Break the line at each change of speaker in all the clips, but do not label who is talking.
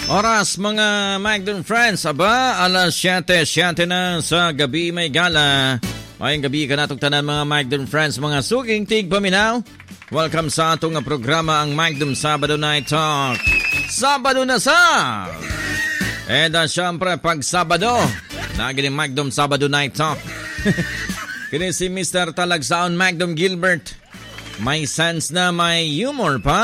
Oras mga Magdon Friends, aba, alas 7:07 na sa gabi may gala. Mayang gabi ka natong tanan mga Magdon Friends, mga suging tig paminaw. Welcome sa atong programa ang Magdon Sabado Night Talk. Sabado na sa! And syempre pag Sabado, naging Magdon Sabado Night Talk. Kini si Mr. Talagsaon Magdon Gilbert. May sense na may humor pa.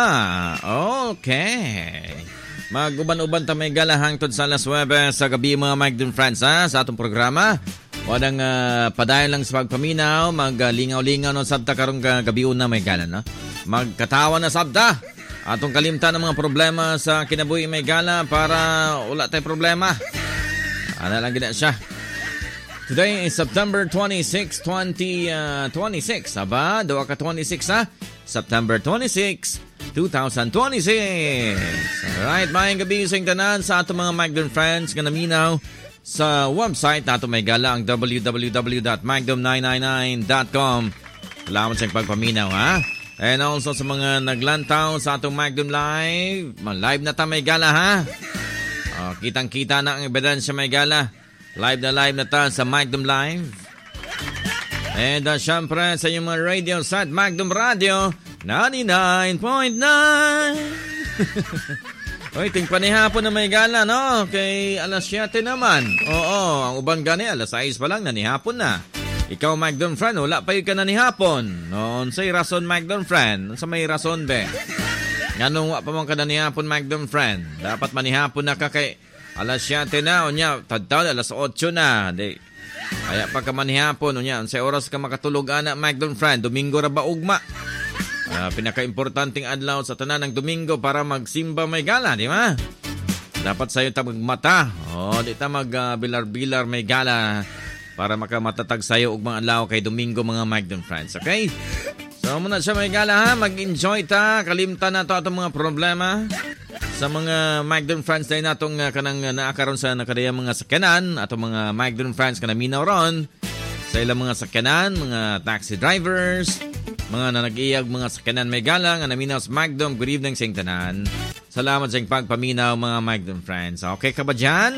Okay. Mag-uban-uban ta may galahang tod sa alas 9 sa gabi mga Magdon Friends ha, sa atong programa. Wadang padayon lang sa pagpaminaw, maglingaw-lingaw no sabta karong gabi una may gala no. Magkatawa na sabta. Atong kalimtan ng mga problema sa kinabuhi may gala para wala tay problema. Ana lang gina siya. Today is September 26, 2026. Aba, doa ka 26 ha. September 26, 2026. Alright, mayang gabi sa tanan sa ato mga Magdon Friends nga naminaw sa website nato may gala ang www.magdom999.com. Salamat sa pagpaminaw ha. And also sa mga naglantaw sa atong Magdom Live. Live na ta may gala ha. Kitang-kita na ang ebidensya may gala. Live na ta sa Magdom Live. And syempre sa inyong mga radio sa Magdom Radio 99.9. Oy, tingpanihapon na may gala, no? Kay alas 7 naman. Oo, ang uban gani, alas 6 pa lang, nanihapon na. Ikaw, Magdon Friend, wala pa yun ka nanihapon. Noon sa'y rason, Magdon Friend. Sa may rason, be? Ganun, wala pa mong ka nanihapon, Magdon Friend. Dapat manihapon na ka kay alas 7 na, o niya, tadtaw, alas 8 na. Di, kaya pa ka manihapon, o niya, sa oras ka makatulog, anak, Magdon Friend. Domingo ra ba ugma? Pinaka-importanting adlaw sa tanan ng Domingo para magsimba may gala, di ba? Dapat sa'yo ta magmata. Di ta magbilar-bilar may gala para makamatatag sa'yo ug mga adlaw kay Domingo mga Magdon Friends, okay? So muna siya may gala ha, mag-enjoy ta, kalimtan na to atong mga problema. Sa mga Magdon Friends na natong kanang naakaroon sa nakadaya mga sakyanan, atong mga Magdon Friends kanaminaw ron sa ilang mga sakyanan, mga taxi drivers, mga nanag-iyag, mga sakyanan may gala nga naminaw sa Magdom. Good evening sa tanan. Salamat sa pagpaminaw mga Magdom Friends. Okay ka ba dyan?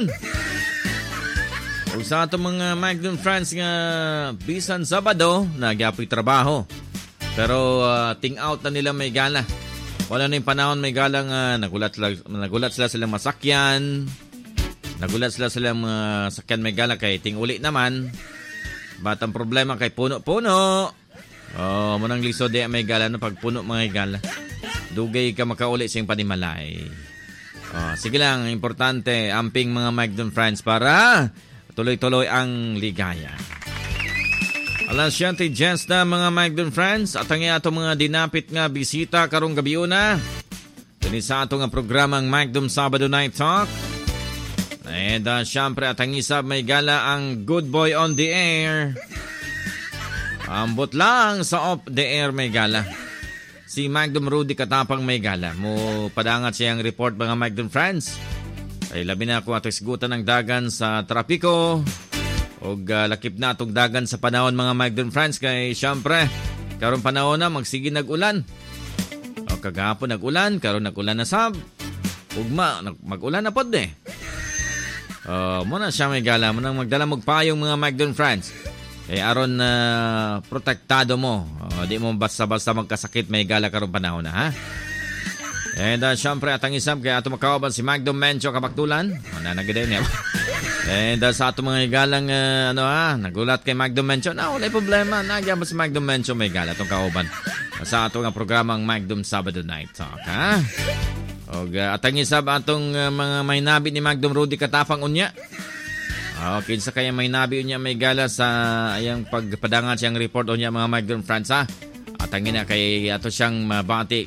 O sa ato mga Magdom Friends nga bisan Sabado, nagyapoy trabaho. Pero ting out na nila may gala. Wala na yung panahon may gala nga nagulat sila silang masakyan. Nagulat sila silang sakyan may gala kay ting uli naman. Batang problema kay puno-puno. Munang lisod di may gala no pagpuno mga gala. Dugay ka makauli siyang panimalay. Sige lang, importante amping mga Magdon Friends para tuloy-tuloy ang ligaya. Alas 7 Jens na mga Magdon Friends at ang ato mga dinapit nga bisita karong gabi una. Kini sa ato nga programang Magdom Sabado Night Talk. And syempre at ang isa may gala ang Good Boy on the Air. Ambot lang sa off the air may gala. Si Magdom Rudy Katapang may gala. Mo padangat siyang report mga Magdom Friends. Ay labi na ako ato isgutan ng dagan sa trapiko. O lakip na itong dagan sa panahon mga Magdon Friends. Kay syempre, karon panahon na magsige nag-ulan. O kagahapon nag-ulan, karon nag-ulan na sab. Ugma, mag-ulan na pod eh. Muna siya may gala. Munang magdala magpayong mga Magdon Friends. Kay aron protektado mo. Di mo basta-basta magkasakit may gala karon panahon na ha. And syempre at ang isang kaya ato makawaban si Magdom Mencho Kapaktulan. Nanagaday niya. And sa ato mga galang nagulat kay Magdom Mencho. Wala problema. Nagyan si Magdom Mencho may gala itong kawaban. Sa ato nga programang Magdom Sabado Night Talk ha. At ang isang atong mga may nabi ni Magdom Rudy Katapang unya. Okay, sa kaya may nabi unya may gala sa ayang pagpadangat siyang report unya mga Magdon Friends ha. At ang ina kay ato siyang mabati